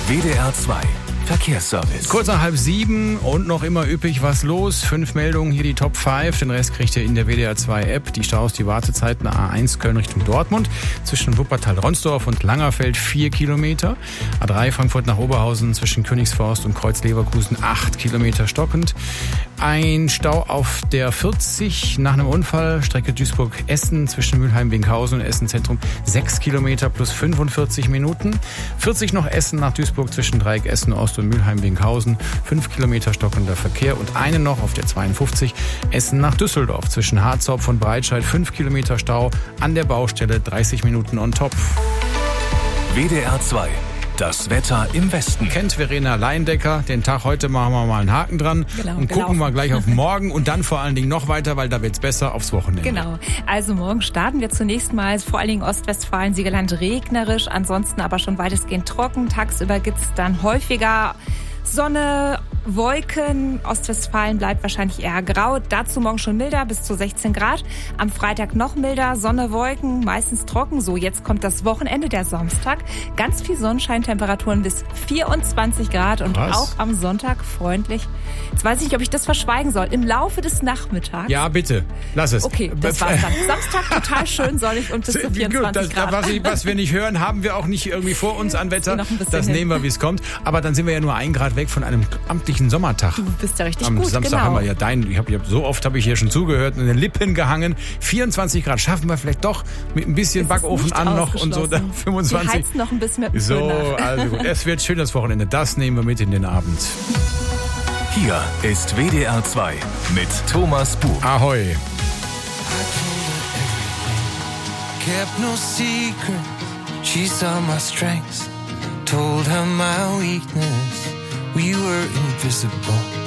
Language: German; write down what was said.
WDR 2 Verkehrsservice. Kurz nach 6:30 und noch immer üppig was los. 5 Meldungen, hier die Top 5. Den Rest kriegt ihr in der WDR 2 App. Die Staus, die Wartezeiten A1 Köln Richtung Dortmund. Zwischen Wuppertal-Ronsdorf und Langerfeld 4 Kilometer. A3 Frankfurt nach Oberhausen zwischen Königsforst und Kreuz-Leverkusen 8 Kilometer stockend. Ein Stau auf der 40 nach einem Unfall. Strecke Duisburg-Essen zwischen Mülheim-Winkhausen und Essen-Zentrum 6 Kilometer plus 45 Minuten. 40 noch Essen nach Duisburg zwischen Dreieck Essen-Ost und Mülheim-Winkhausen, 5 Kilometer stockender Verkehr und einen noch auf der 52 Essen nach Düsseldorf zwischen Harzopf und Breitscheid, 5 Kilometer Stau an der Baustelle, 30 Minuten on top. WDR 2, das Wetter im Westen. Kennt Verena Leindecker, den Tag heute machen wir mal einen Haken dran und gucken mal gleich auf morgen und dann vor allen Dingen noch weiter, weil da wird's besser aufs Wochenende. Genau, also morgen starten wir zunächst mal vor allen Dingen Ostwestfalen, Siegerland regnerisch, ansonsten aber schon weitestgehend trocken. Tagsüber gibt's dann häufiger Sonne, Wolken. Ostwestfalen bleibt wahrscheinlich eher grau. Dazu morgen schon milder, bis zu 16 Grad. Am Freitag noch milder, Sonne, Wolken, meistens trocken. So, jetzt kommt das Wochenende, der Samstag. Ganz viel Sonnenschein, Temperaturen bis 24 Grad und auch am Sonntag freundlich. Jetzt weiß ich nicht, ob ich das verschweigen soll. Im Laufe des Nachmittags. Ja, bitte, lass es. Okay, das war's dann. Samstag total schön sonnig und bis zu 24 Grad. Was wir nicht hören, haben wir auch nicht irgendwie vor uns an Wetter. Das nehmen wir, wie es kommt. Aber dann sind wir ja nur 1 Grad weg von einem amtlichen Sommertag. Du bist ja richtig gut, Am Samstag genau. haben wir ja so oft habe ich hier schon zugehört und in den Lippen gehangen. 24 Grad schaffen wir vielleicht doch mit ein bisschen Backofen an noch und so. 25. Wir heizen noch ein bisschen mit dem So, also gut. Es wird schön das Wochenende. Das nehmen wir mit in den Abend. Hier ist WDR 2 mit Thomas Buch. Ahoi. Kept no secret, she saw my strengths, told her my weakness, we were invisible.